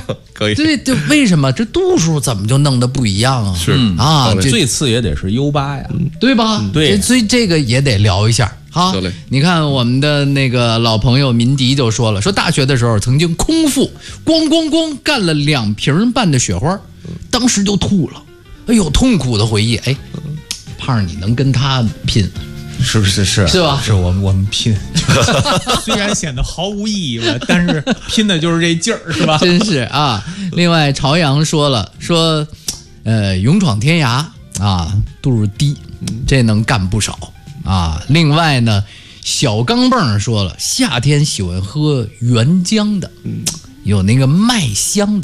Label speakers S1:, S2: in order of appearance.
S1: 可以。
S2: 这为什么这度数怎么就弄得不一样啊？
S1: 是
S2: 啊，这
S3: 最次也得是 U8呀，
S2: 对吧？
S3: 对，
S2: 所以这个也得聊一下。好，你看我们的那个老朋友民迪就说了，说大学的时候曾经空腹咣干了2瓶半的雪花，当时就吐了，哎呦，痛苦的回忆。哎，胖儿你能跟他拼？
S4: 是不是？是
S2: 吧？
S4: 是我们拼，虽然显得毫无意义了，但是拼的就是这劲儿，是吧？
S2: 真是啊！另外，朝阳说了，说勇闯天涯啊，度数低，这能干不少啊。另外呢，小钢镚说了，夏天喜欢喝原浆的，有那个麦香的。